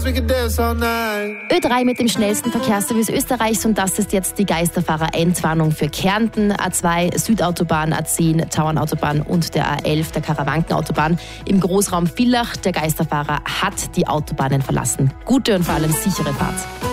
Ö3 mit dem schnellsten Verkehrsservice Österreichs und das ist jetzt die Geisterfahrer-Endwarnung für Kärnten. A2, Südautobahn, A10, Tauernautobahn und der A11, der Karawankenautobahn. Im Großraum Villach, der Geisterfahrer hat die Autobahnen verlassen. Gute und vor allem sichere Fahrt.